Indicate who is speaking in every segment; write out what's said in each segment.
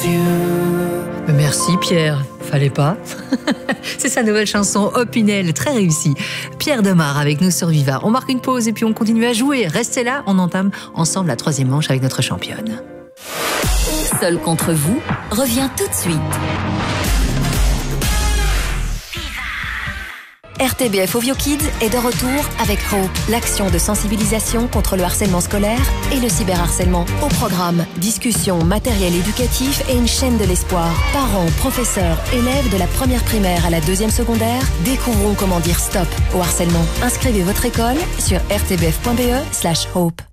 Speaker 1: Merci Pierre, fallait pas. C'est sa nouvelle chanson Opinel, très réussie. Pierre Demar avec nous sur Viva. On marque une pause et puis on continue à jouer. Restez là, on entame ensemble la 3e manche avec notre championne.
Speaker 2: Seul contre vous revient tout de suite. RTBF Ovio Kids est de retour avec Hope, l'action de sensibilisation contre le harcèlement scolaire et le cyberharcèlement. Au programme, discussions, matériel éducatif et une chaîne de l'espoir. Parents, professeurs, élèves de la première primaire à la 2e secondaire, découvrons comment dire stop au harcèlement. Inscrivez votre école sur rtbf.be/hope.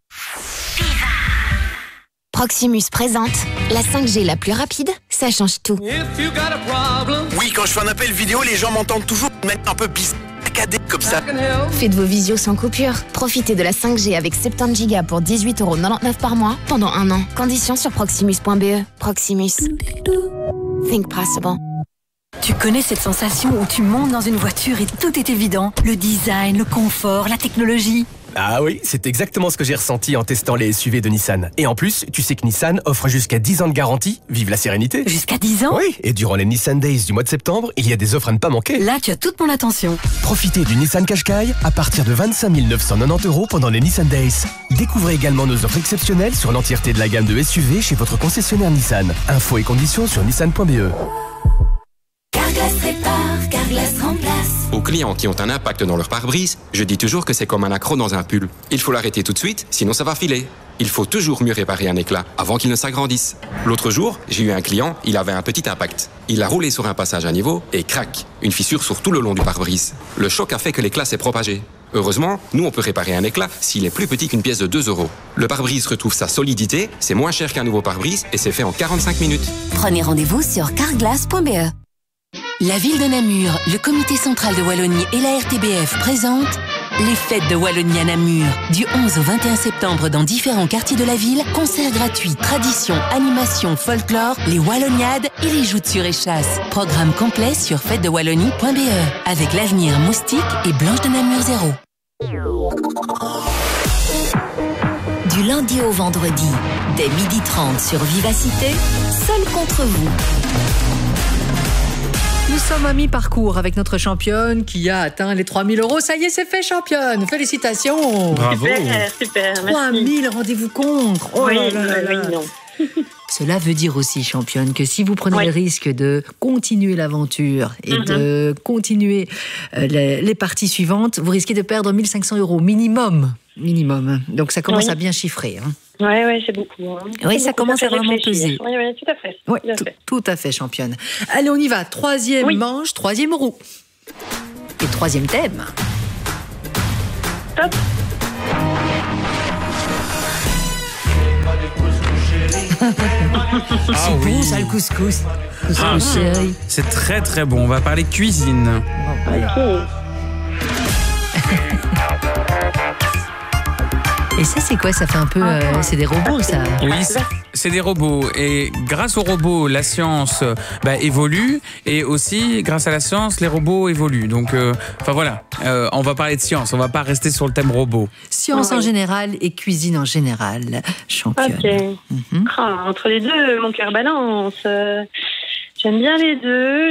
Speaker 3: Proximus présente la 5G la plus rapide, ça change tout.
Speaker 4: Oui, quand je fais un appel vidéo, les gens m'entendent toujours de manière un peu saccadée comme ça.
Speaker 3: Faites vos visios sans coupure. Profitez de la 5G avec 70 Go pour 18,99€ par mois pendant 1 an. Conditions sur proximus.be. Proximus. Think possible.
Speaker 2: Tu connais cette sensation où tu montes dans une voiture et tout est évident? Le design, le confort, la technologie.
Speaker 5: Ah oui, c'est exactement ce que j'ai ressenti en testant les SUV de Nissan. Et en plus, tu sais que Nissan offre jusqu'à 10 ans de garantie. Vive la sérénité.
Speaker 2: Jusqu'à 10 ans?
Speaker 5: Oui, et durant les Nissan Days du mois de septembre, il y a des offres à ne pas manquer.
Speaker 2: Là, tu as toute mon attention.
Speaker 5: Profitez du Nissan Qashqai à partir de 25 990€ pendant les Nissan Days. Découvrez également nos offres exceptionnelles sur l'entièreté de la gamme de SUV chez votre concessionnaire Nissan. Infos et conditions sur nissan.be.
Speaker 2: Carglass répare, Carglass remplace.
Speaker 6: Aux clients qui ont un impact dans leur pare-brise, je dis toujours que c'est comme un accroc dans un pull. Il faut l'arrêter tout de suite, sinon ça va filer. Il faut toujours mieux réparer un éclat avant qu'il ne s'agrandisse. L'autre jour, j'ai eu un client, il avait un petit impact. Il a roulé sur un passage à niveau et crac, une fissure sur tout le long du pare-brise. Le choc a fait que l'éclat s'est propagé. Heureusement, nous on peut réparer un éclat s'il est plus petit qu'une pièce de 2€. Le pare-brise retrouve sa solidité, c'est moins cher qu'un nouveau pare-brise et c'est fait en 45 minutes.
Speaker 2: Prenez rendez-vous sur carglass.be. La ville de Namur, le comité central de Wallonie et la RTBF présentent les fêtes de Wallonie à Namur. Du 11 au 21 septembre dans différents quartiers de la ville, concerts gratuits, traditions, animations, folklore, les Walloniades et les joutes sur échasse. Programme complet sur fêtesdewallonie.be avec l'avenir Moustique et Blanche de Namur 0.
Speaker 3: Du lundi au vendredi, dès 12h30 sur Vivacité, seul contre vous.
Speaker 1: Nous sommes à mi-parcours avec notre championne qui a atteint les 3 000 €. Ça y est, c'est fait, championne. Félicitations.
Speaker 7: Bravo. Super,
Speaker 1: 3 000, rendez-vous compte. Oh
Speaker 7: oui,
Speaker 1: là là là.
Speaker 7: oui, non.
Speaker 1: Cela veut dire aussi, championne, que si vous prenez le risque de continuer l'aventure et de continuer les parties suivantes, vous risquez de perdre 1 500 € minimum. Donc ça commence à bien chiffrer. Hein.
Speaker 7: Oui, c'est beaucoup. Hein.
Speaker 1: Oui, ça commence à vraiment peser.
Speaker 7: Oui, tout à fait.
Speaker 1: Oui, tout à fait, championne. Allez, on y va. 3e manche, 3e roue. Et 3e thème.
Speaker 7: Top.
Speaker 1: C'est bon, ça, le couscous. Chérie.
Speaker 8: C'est très très bon. On va parler cuisine.
Speaker 7: Ok.
Speaker 1: Et ça, c'est quoi? Ça fait un peu... c'est des robots, ça?
Speaker 8: Oui, c'est des robots. Et grâce aux robots, la science évolue. Et aussi, grâce à la science, les robots évoluent. Donc, voilà. On va parler de science. On va pas rester sur le thème robot.
Speaker 1: Science en général et cuisine en général, championne.
Speaker 7: Ok. Entre les deux, mon cœur balance. J'aime bien les deux.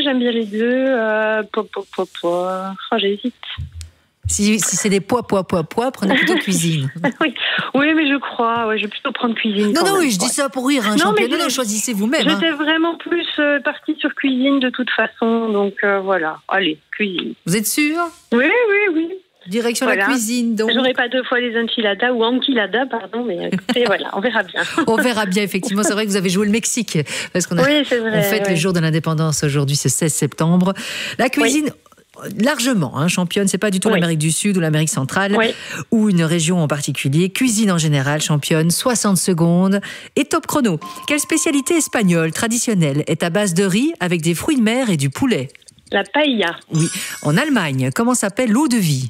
Speaker 7: J'hésite.
Speaker 1: Si c'est des pois, prenez plutôt cuisine.
Speaker 7: oui, mais je crois. Je vais plutôt prendre cuisine.
Speaker 1: Non, je dis ça pour rire, hein, championne. Non, choisissez vous-même.
Speaker 7: J'étais vraiment plus partie sur cuisine de toute façon. Donc voilà. Allez, cuisine.
Speaker 1: Vous êtes sûre?
Speaker 7: Oui.
Speaker 1: Direction la cuisine, donc.
Speaker 7: J'aurais pas 2 fois les enchiladas ou enchiladas, pardon, mais écoutez, voilà, on verra bien.
Speaker 1: On verra bien, effectivement. C'est vrai que vous avez joué le Mexique. Parce qu'on
Speaker 7: c'est vrai,
Speaker 1: on fête le jour de l'indépendance aujourd'hui, c'est 16 septembre. La cuisine... Largement, hein, championne, c'est pas du tout l'Amérique du Sud ou l'Amérique centrale ou une région en particulier. Cuisine en général, championne, 60 secondes et top chrono. Quelle spécialité espagnole traditionnelle est à base de riz avec des fruits de mer et du poulet?
Speaker 7: La paella.
Speaker 1: Oui. En Allemagne, comment s'appelle l'eau de vie?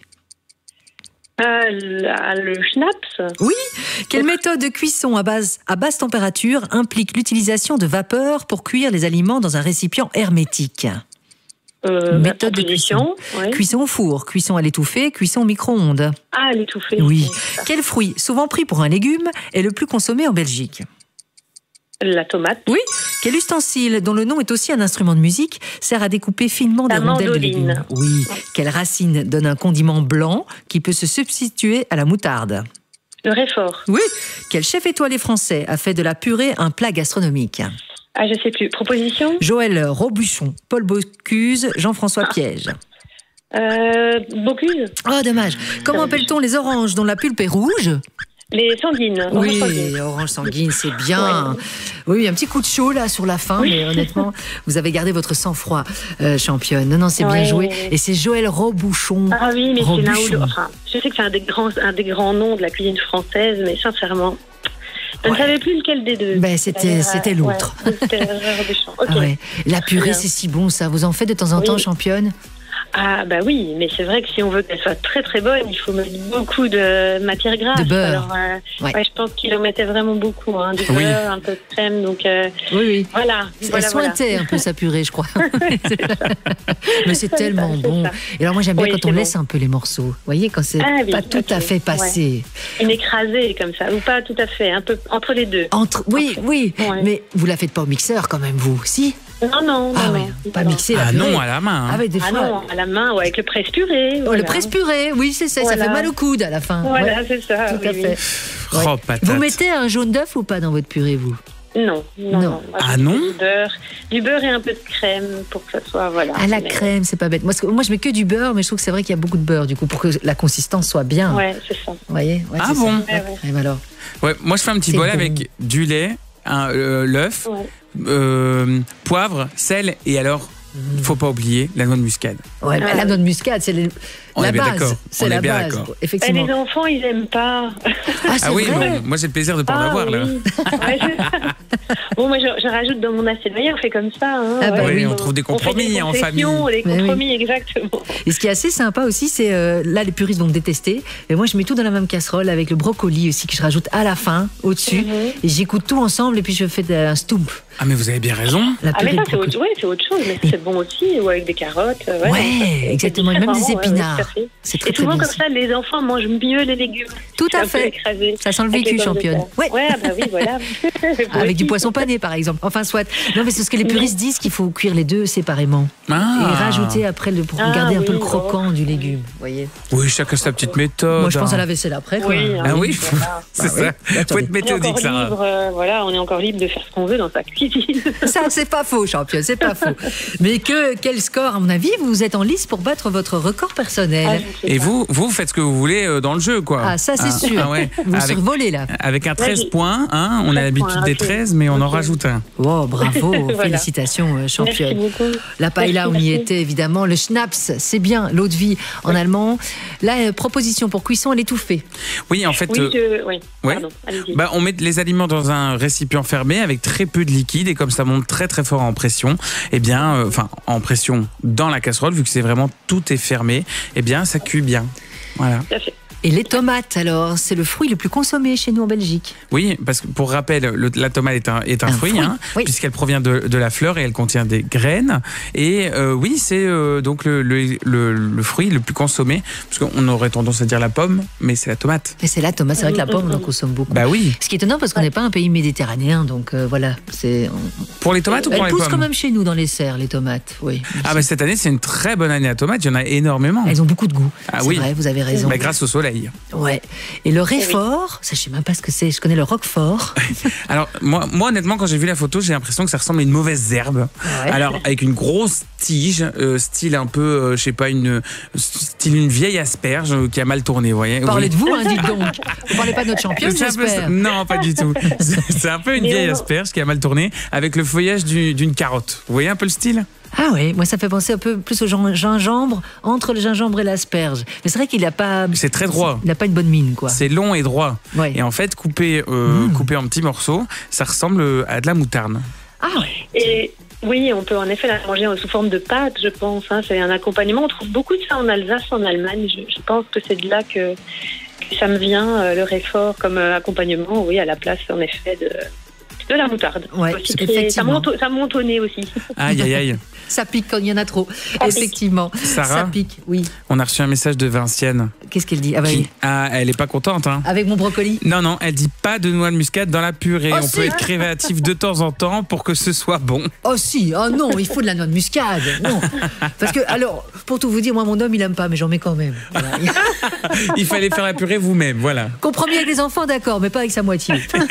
Speaker 7: Le schnapps.
Speaker 1: Oui. Quelle méthode de cuisson à basse température implique l'utilisation de vapeur pour cuire les aliments dans un récipient hermétique? Méthode de cuisson. Cuisson au four, cuisson à l'étouffée, cuisson au micro-ondes.
Speaker 7: Ah, à l'étouffée.
Speaker 1: Oui. Quel fruit, souvent pris pour un légume, est le plus consommé en Belgique?
Speaker 7: La tomate.
Speaker 1: Oui. Quel ustensile, dont le nom est aussi un instrument de musique, sert à découper finement des rondelles de légumes? Oui. Quelle racine donne un condiment blanc qui peut se substituer à la moutarde?
Speaker 7: Le réfort.
Speaker 1: Oui. Quel chef étoilé français a fait de la purée un plat gastronomique?
Speaker 7: Ah, je sais plus. Proposition?
Speaker 1: Joël Robuchon, Paul Bocuse, Jean-François Piège.
Speaker 7: Bocuse.
Speaker 1: Oh, dommage. Comment appelle-t-on les oranges dont la pulpe est rouge?
Speaker 7: Les sanguines.
Speaker 1: Oui, orange sanguine, c'est bien. Oui, un petit coup de chaud là sur la fin, mais honnêtement, vous avez gardé votre sang-froid, championne. Non, c'est bien joué. Et c'est Joël Robuchon.
Speaker 7: Ah oui, mais c'est l'un ou l'autre. Enfin, je sais que c'est un des grands noms de la cuisine française, mais sincèrement, je ne savais plus lequel des deux.
Speaker 1: Ben, c'était l'autre.
Speaker 7: C'était Robuchon. Okay.
Speaker 1: Ah ouais. La purée, c'est si bon ça. Vous en faites de temps en temps, championne?
Speaker 7: Ah bah oui, mais c'est vrai que si on veut qu'elle soit très très bonne, il faut mettre beaucoup de matière grasse.
Speaker 1: De beurre.
Speaker 7: Alors, je pense qu'il en mettait vraiment beaucoup, du beurre, un peu de crème, donc voilà.
Speaker 1: Elle sointait un peu sa purée, je crois. Mais c'est tellement bon. Et alors moi j'aime bien quand on laisse un peu les morceaux. Vous voyez, quand c'est pas tout à fait passé.
Speaker 7: Une écrasée comme ça, ou pas tout à fait, un peu entre les deux.
Speaker 1: Oui. Mais vous la faites pas au mixeur quand même, vous? Si?
Speaker 7: Non.
Speaker 1: Pas mixer la purée.
Speaker 8: Non, à la main.
Speaker 1: Avec des fois.
Speaker 7: Non, à la main, avec le presse-purée.
Speaker 1: Le presse-purée, oui, c'est ça.
Speaker 7: Voilà.
Speaker 1: Ça fait mal au coude à la fin.
Speaker 7: Voilà, c'est ça.
Speaker 1: Tout à fait.
Speaker 8: Oh, patate.
Speaker 1: Vous mettez un jaune d'œuf ou pas dans votre purée, vous?
Speaker 7: Non.
Speaker 8: Ah non?
Speaker 7: Du beurre et un peu de crème pour que ça soit,
Speaker 1: la crème, c'est pas bête. Moi, je mets que du beurre, mais je trouve que c'est vrai qu'il y a beaucoup de beurre, du coup, pour que la consistance soit bien.
Speaker 7: Ouais, c'est ça.
Speaker 1: Vous voyez?
Speaker 8: Ah bon?
Speaker 1: La crème, alors.
Speaker 8: Ouais, moi, je fais un petit bol avec du lait, l'œuf, poivre, sel, et alors, faut pas oublier la noix de muscade.
Speaker 1: Ouais, la noix de muscade, c'est la base. C'est la base. Effectivement.
Speaker 7: Les enfants, ils aiment pas.
Speaker 1: Ah oui,
Speaker 8: moi j'ai le plaisir de pas en avoir là.
Speaker 7: Bon, moi je rajoute dans mon assiette. Voyez, on fait comme ça.
Speaker 8: On trouve des compromis en famille.
Speaker 7: Les compromis, exactement.
Speaker 1: Et ce qui est assez sympa aussi, c'est là les puristes vont me détester. Mais moi je mets tout dans la même casserole avec le brocoli aussi que je rajoute à la fin, au-dessus. Et j'écoute tout ensemble et puis je fais un stump.
Speaker 8: Ah mais vous avez bien raison.
Speaker 7: Mais ça c'est autre chose. Mais c'est bon aussi, ou avec des carottes.
Speaker 1: Exactement. Et même des épinards. C'est très,
Speaker 7: et souvent
Speaker 1: très bien.
Speaker 7: Comme ça, les enfants mangent mieux les légumes.
Speaker 1: Tout à fait. Ça sent le vécu, championne.
Speaker 7: Ouais, bah oui, voilà.
Speaker 1: Avec du poisson pané, par exemple. Enfin, soit. Non, mais c'est ce que les puristes disent qu'il faut cuire les deux séparément. Et rajouter après pour garder un peu le croquant du légume. Voyez.
Speaker 8: Oui, chacun sa petite méthode.
Speaker 1: Moi, je pense à la vaisselle après. Quoi.
Speaker 8: Oui, c'est ça. Faut être méthodique, Sarah.
Speaker 7: On est encore libre de faire ce qu'on veut dans sa cuisine.
Speaker 1: Ça, c'est pas faux, championne, c'est pas faux. Mais quel score, à mon avis, vous êtes en lice pour battre votre record personnel.
Speaker 8: Et vous faites ce que vous voulez dans le jeu, quoi.
Speaker 1: Ah, ça, c'est sûr. Vous survolez, là.
Speaker 8: Avec un 13 points, on a l'habitude des 13, mais on en rajoute un.
Speaker 1: Oh, bravo, félicitations, championne.
Speaker 7: Merci beaucoup.
Speaker 1: La paella, on y était, évidemment. Le schnapps, c'est bien, l'eau de vie en allemand. La proposition pour cuisson, elle est étouffée.
Speaker 8: Oui, en fait...
Speaker 7: Pardon, allez-y.
Speaker 8: On met les aliments dans un récipient fermé avec très peu de liquide et comme ça monte très très fort en pression, en pression dans la casserole, vu que c'est vraiment tout est fermé, ça cuit bien. Voilà.
Speaker 7: Tout à fait.
Speaker 1: Et les tomates, alors, c'est le fruit le plus consommé chez nous en Belgique.
Speaker 8: Oui, parce que pour rappel, la tomate est un fruit, puisqu'elle provient de la fleur et elle contient des graines. Et c'est donc le fruit le plus consommé, parce qu'on aurait tendance à dire la pomme, mais c'est la tomate.
Speaker 1: Et c'est la tomate, c'est vrai que la pomme, on en consomme beaucoup.
Speaker 8: Bah oui.
Speaker 1: Ce qui est étonnant, parce qu'on n'est pas un pays méditerranéen, donc voilà.
Speaker 8: Pour les tomates ou pour les pommes?
Speaker 1: Elles poussent quand même chez nous dans les serres, les tomates, oui.
Speaker 8: Cette année, c'est une très bonne année à tomates, il y en a énormément.
Speaker 1: Elles ont beaucoup de goût, c'est vrai, vous avez raison.
Speaker 8: Grâce au soleil.
Speaker 1: Ouais. Et le réfort, ça je sais même pas ce que c'est. Je connais le roquefort.
Speaker 8: Alors moi honnêtement, quand j'ai vu la photo, j'ai l'impression que ça ressemble à une mauvaise herbe. Ouais. Alors avec une grosse tige, style un peu, style une vieille asperge qui a mal tourné, vous voyez.
Speaker 1: Parlez de vous, dites donc. Vous parlez pas de notre championne, j'espère.
Speaker 8: Non, pas du tout. C'est un peu une vieille asperge qui a mal tourné avec le feuillage d'une carotte. Vous voyez un peu le style?
Speaker 1: Ah oui, moi ça fait penser un peu plus au gingembre, entre le gingembre et l'asperge. Mais c'est vrai qu'il n'a pas...
Speaker 8: C'est très droit.
Speaker 1: Il n'a pas une bonne mine, quoi.
Speaker 8: C'est long et droit. Ouais. Et en fait, coupé en petits morceaux, ça ressemble à de la moutarde.
Speaker 1: Ah ouais.
Speaker 7: Et oui, on peut en effet la manger sous forme de pâte, je pense. C'est un accompagnement. On trouve beaucoup de ça en Alsace, en Allemagne. Je pense que c'est de là que ça me vient, le réfort comme accompagnement, oui, à la place, en effet, De la moutarde.
Speaker 1: Ouais, effectivement.
Speaker 7: Ça monte au nez aussi.
Speaker 8: Aïe, aïe, aïe.
Speaker 1: Ça pique quand il y en a trop. Effectivement.
Speaker 8: Sarah,
Speaker 1: ça pique, oui.
Speaker 8: On a reçu un message de Vinciane.
Speaker 1: Qu'est-ce qu'elle dit? Ah bah oui.
Speaker 8: Elle est pas contente. Hein.
Speaker 1: Avec mon brocoli?
Speaker 8: Non, elle dit pas de noix de muscade dans la purée. On peut être créatif de temps en temps pour que ce soit bon.
Speaker 1: Oh si, oh non, il faut de la noix de muscade. Non. Parce que, alors, pour tout vous dire, moi, mon homme, il aime pas, mais j'en mets quand même. Voilà.
Speaker 8: Il fallait faire la purée vous-même, voilà.
Speaker 1: Compromis avec les enfants, d'accord, mais pas avec sa moitié.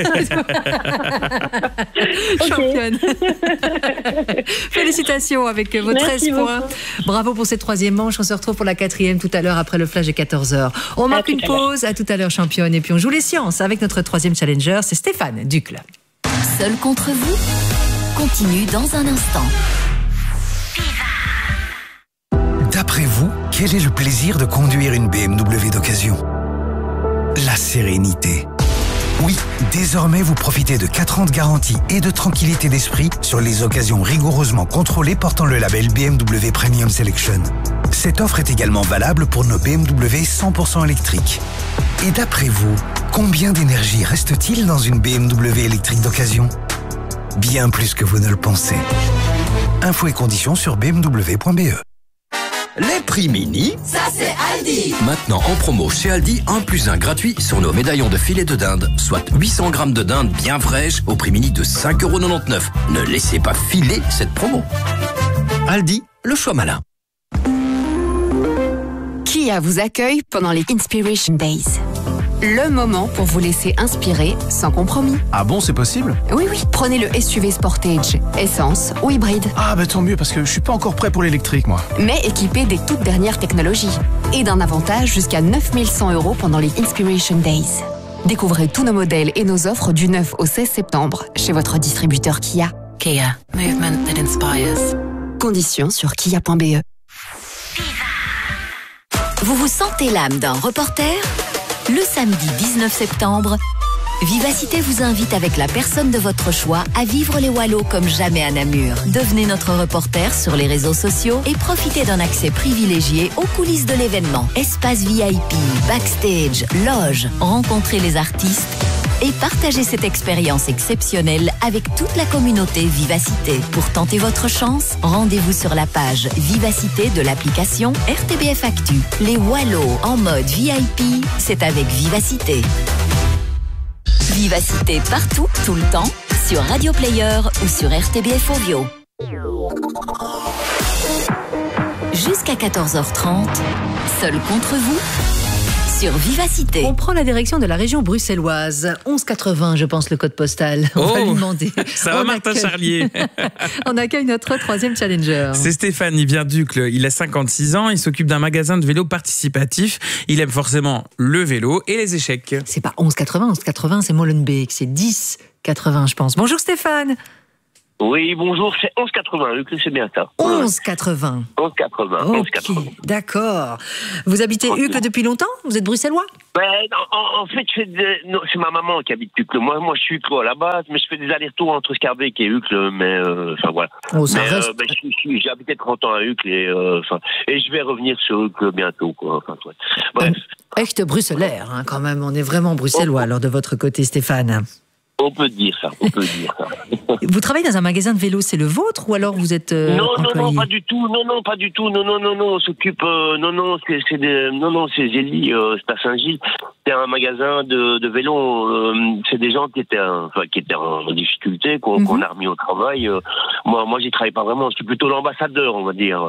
Speaker 1: Championne. Félicitations avec vos 13 points. Bravo pour cette 3e manche. On se retrouve pour la 4e tout à l'heure après le flash de 14h. On marque une pause. À tout à l'heure, championne. Et puis on joue les sciences avec notre 3e challenger. C'est Stéphane Ducle.
Speaker 2: Seul contre vous continue dans un instant.
Speaker 9: D'après vous, quel est le plaisir de conduire une BMW d'occasion? La sérénité. Oui, désormais vous profitez de 4 ans de garantie et de tranquillité d'esprit sur les occasions rigoureusement contrôlées portant le label BMW Premium Selection. Cette offre est également valable pour nos BMW 100% électriques. Et d'après vous, combien d'énergie reste-t-il dans une BMW électrique d'occasion? Bien plus que vous ne le pensez. Infos et conditions sur bmw.be.
Speaker 10: Les prix mini,
Speaker 2: ça c'est Aldi.
Speaker 10: Maintenant en promo chez Aldi, 1+1 gratuit sur nos médaillons de filet de dinde, soit 800 grammes de dinde bien fraîche au prix mini de 5,99 €. Ne laissez pas filer cette promo. Aldi, le choix malin.
Speaker 3: Kia vous accueille pendant les Inspiration Days. Le moment pour vous laisser inspirer sans compromis.
Speaker 11: Ah bon, c'est possible?
Speaker 3: Oui, prenez le SUV Sportage, essence ou hybride.
Speaker 11: Ah bah tant mieux, parce que je suis pas encore prêt pour l'électrique, moi.
Speaker 3: Mais équipé des toutes dernières technologies. Et d'un avantage jusqu'à 9 100 € pendant les Inspiration Days. Découvrez tous nos modèles et nos offres du 9 au 16 septembre chez votre distributeur Kia.
Speaker 2: Kia, movement that inspires.
Speaker 3: Conditions sur kia.be.
Speaker 2: Vous vous sentez l'âme d'un reporter? Le samedi 19 septembre, Vivacité vous invite avec la personne de votre choix à vivre les Wallos comme jamais à Namur. Devenez notre reporter sur les réseaux sociaux et profitez d'un accès privilégié aux coulisses de l'événement. Espace VIP, backstage, loge, rencontrez les artistes et partagez cette expérience exceptionnelle avec toute la communauté Vivacité. Pour tenter votre chance, rendez-vous sur la page Vivacité de l'application RTBF Actu. Les Wallos en mode VIP, c'est avec Vivacité. Vivacité partout, tout le temps, sur Radio Player ou sur RTBF Audio. Jusqu'à 14h30, seul contre vous, sur Vivacité.
Speaker 1: On prend la direction de la région bruxelloise. 1180, je pense, le code postal. On va lui demander.
Speaker 8: Ça va, Martin Charlier.
Speaker 1: On accueille notre 3e challenger.
Speaker 8: C'est Stéphane, il vient d'Ucle. Il a 56 ans. Il s'occupe d'un magasin de vélo participatif. Il aime forcément le vélo et les échecs.
Speaker 1: C'est pas 1180. 1180, c'est Molenbeek. C'est 1080, je pense. Bonjour Stéphane.
Speaker 12: Oui, bonjour, c'est 11,80, Ucle, c'est bien ça.
Speaker 1: 11,80.
Speaker 12: 11,80,
Speaker 1: Ok, 11,80. D'accord. Vous habitez Ucle depuis longtemps? Vous êtes bruxellois?
Speaker 12: En fait, c'est ma maman qui habite Ucle. Moi, je suis Ucle à la base, mais je fais des allers-retours entre Scarbeck et Ucle, mais enfin voilà.
Speaker 1: Oh, ça reste...
Speaker 12: j'ai habité 30 ans à Ucle et je vais revenir sur Ucle bientôt, quoi. Enfin, ouais. Bref.
Speaker 1: Echt bruxellaire, hein, quand même. On est vraiment bruxellois, alors, de votre côté, Stéphane.
Speaker 12: On peut dire ça,
Speaker 1: Vous travaillez dans un magasin de vélo, c'est le vôtre ou alors vous êtes
Speaker 12: Non, pas du tout. Non, pas du tout. Non, on s'occupe. C'est Zélie, c'est à Saint-Gilles. C'est un magasin de vélo. C'est des gens qui étaient en difficulté, qu'on a remis au travail. Moi, j'y travaille pas vraiment. Je suis plutôt l'ambassadeur, on va dire,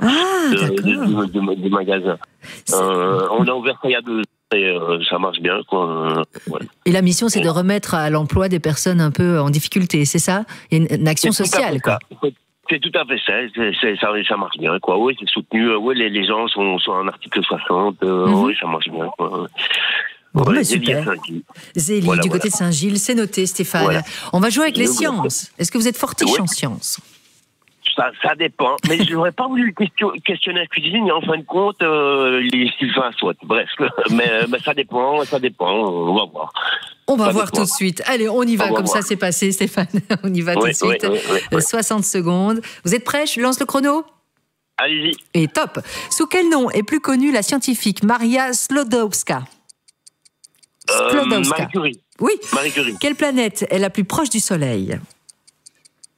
Speaker 12: du magasin. On a ouvert ça il y a 2 ans. Et ça marche bien, quoi. Ouais.
Speaker 1: Et la mission, c'est de remettre à l'emploi des personnes un peu en difficulté, c'est ça? Il y a une action sociale, quoi.
Speaker 12: C'est tout à fait ça. Ça marche bien, quoi. Oui, c'est soutenu. Oui, les gens sont en article 60. Oui, ça marche bien, quoi.
Speaker 1: Bon, super. Zélie, du côté de Saint-Gilles, c'est noté, Stéphane. Voilà. On va jouer avec les sciences. Est-ce que vous êtes fortiche en sciences?
Speaker 12: Ça dépend, mais je n'aurais pas voulu le questionnaire cuisine, en fin de compte, les Sylvain soit. Bref, mais ça dépend, on va voir.
Speaker 1: On va voir tout de suite. Allez, on y va, comme ça c'est passé, Stéphane. On y va tout de suite. 60 secondes. Vous êtes prêts? Je lance le chrono?
Speaker 12: Allez-y.
Speaker 1: Et top. Sous quel nom est plus connue la scientifique Maria Sklodowska?
Speaker 12: Marie Curie.
Speaker 1: Oui.
Speaker 12: Marie Curie.
Speaker 1: Quelle planète est la plus proche du Soleil?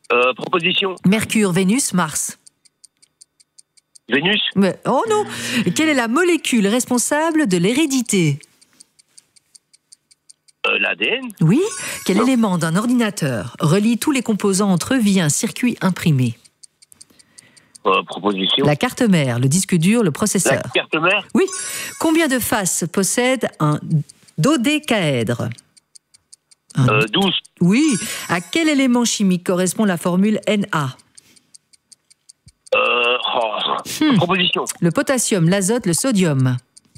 Speaker 12: Proposition.
Speaker 1: Mercure, Vénus, Mars.
Speaker 12: Vénus.
Speaker 1: Mais, oh non. Quelle est la molécule responsable de l'hérédité?
Speaker 12: L'ADN.
Speaker 1: Oui. Quel élément d'un ordinateur relie tous les composants entre eux via un circuit imprimé?
Speaker 12: Proposition.
Speaker 1: La carte mère, le disque dur, le processeur.
Speaker 12: La carte mère.
Speaker 1: Oui. Combien de faces possède un dodécaèdre?
Speaker 12: 12.
Speaker 1: Oui. À quel élément chimique correspond la formule Na?
Speaker 12: Proposition.
Speaker 1: Le potassium, l'azote, le sodium.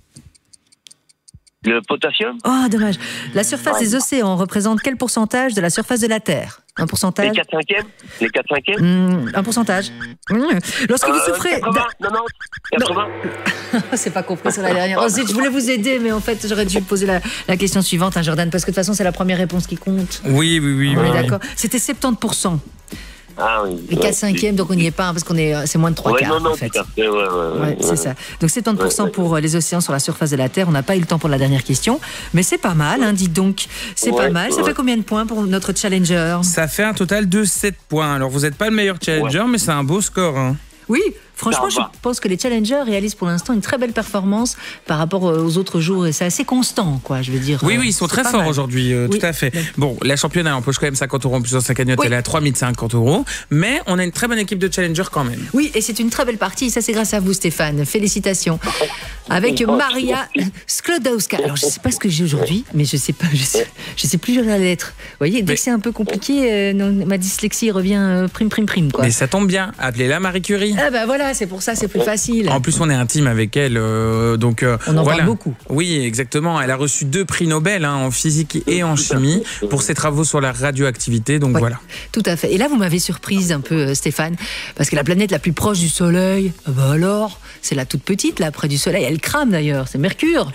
Speaker 12: Le potassium.
Speaker 1: Oh, dommage. La surface des océans représente quel pourcentage de la surface de la Terre? Un pourcentage?
Speaker 12: Les 4/5e. Les 4/5e.
Speaker 1: Un pourcentage. Lorsque vous souffrez...
Speaker 12: 80, 90, 80.
Speaker 1: C'est pas compris sur la dernière. Oh, zut, je voulais vous aider, mais en fait, j'aurais dû poser la question suivante, hein, Jordan, parce que de toute façon, c'est la première réponse qui compte.
Speaker 8: Oui.
Speaker 1: On est d'accord. C'était 70%.
Speaker 12: Ah oui.
Speaker 1: Les 4/5e, donc on n'y est pas, hein, parce c'est moins de 3 quarts, en fait.
Speaker 12: Tout à fait, ouais,
Speaker 1: c'est ça. Donc 70% pour les océans sur la surface de la Terre. On n'a pas eu le temps pour la dernière question, mais c'est pas mal, hein, dites donc. C'est pas mal. Ça fait combien de points pour notre challenger?
Speaker 8: Ça fait un total de 7 points. Alors, vous n'êtes pas le meilleur challenger, mais c'est un beau score. Hein.
Speaker 1: Oui, franchement, je pense que les challengers réalisent pour l'instant une très belle performance par rapport aux autres jours. Et c'est assez constant, quoi, je veux dire.
Speaker 8: Oui, ils sont très forts aujourd'hui, tout à fait. Bon, la championne, elle empoche quand même 50 € en plus dans sa cagnotte. Elle est à 3050 €. Mais on a une très bonne équipe de challengers quand même.
Speaker 1: Oui, et c'est une très belle partie. Ça, c'est grâce à vous, Stéphane. Félicitations. Avec Maria Sklodowska. Alors, je ne sais pas ce que j'ai aujourd'hui, mais je sais plus la lettre. Vous voyez, dès que c'est un peu compliqué, ma dyslexie revient prime, quoi.
Speaker 8: Mais ça tombe bien. Appelez-la Marie Curie.
Speaker 1: Ah bah voilà, c'est pour ça, c'est plus facile.
Speaker 8: En plus, on est intime avec elle, donc
Speaker 1: on en parle beaucoup.
Speaker 8: Oui, exactement. Elle a reçu 2 prix Nobel en physique et en chimie pour ses travaux sur la radioactivité. Donc voilà.
Speaker 1: Tout à fait. Et là, vous m'avez surprise un peu, Stéphane, parce que la planète la plus proche du Soleil, alors, c'est la toute petite, là, près du Soleil. Elle crame d'ailleurs. C'est Mercure.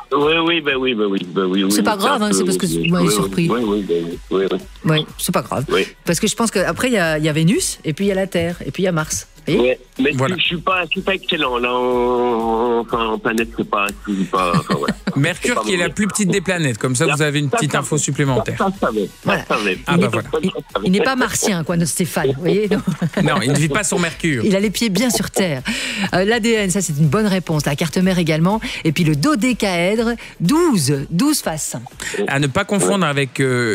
Speaker 12: Oui.
Speaker 1: C'est pas grave, c'est parce que vous m'avez surpris. Oui, c'est pas grave. Oui. Parce que je pense qu'après, il y a Vénus, et puis il y a la Terre, et puis il y a Mars.
Speaker 12: Ouais, mais voilà. Je suis pas excellent là en planète, c'est pas voilà.
Speaker 8: Mercure qui est la plus petite des planètes, comme ça vous avez une petite info supplémentaire.
Speaker 1: Voilà. Il n'est pas martien, quoi, notre Stéphane, vous voyez.
Speaker 8: Non, il ne vit pas sur Mercure.
Speaker 1: Il a les pieds bien sur Terre. L'ADN, ça c'est une bonne réponse. La carte mère également. Et puis le dodécaèdre, 12 faces.
Speaker 8: À ne pas confondre avec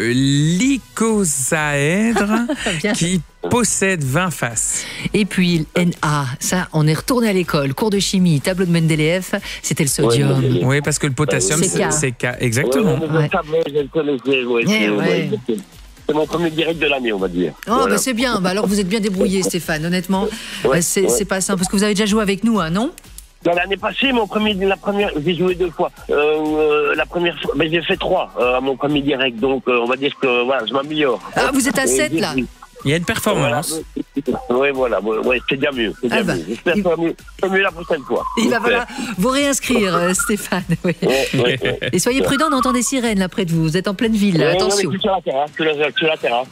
Speaker 8: l'icosaèdre qui possède 20 faces.
Speaker 1: Et puis Na, ça, on est retourné à l'école, cours de chimie, tableau de Mendeleev, c'était le sodium.
Speaker 8: Oui, parce que le potassium, c'est K. Exactement.
Speaker 12: C'est mon premier direct de l'année, on va dire.
Speaker 1: Oh, voilà. C'est bien. Alors, vous êtes bien débrouillé, Stéphane. Honnêtement, c'est pas simple. Parce que vous avez déjà joué avec nous, hein, non?
Speaker 12: L'année passée, j'ai joué 2 fois. La première fois, j'ai fait 3 à mon premier direct. Donc, on va dire que je m'améliore.
Speaker 1: Ah, vous êtes à 7, là?
Speaker 8: Il y a une performance.
Speaker 12: Oui, voilà. C'est déjà mieux. J'espère que c'est mieux la prochaine fois.
Speaker 1: Il va falloir vous réinscrire, Stéphane. Oui. Et soyez prudent, on entend des sirènes là près de vous. Vous êtes en pleine ville, là. Attention.
Speaker 12: Je suis sur la terrasse.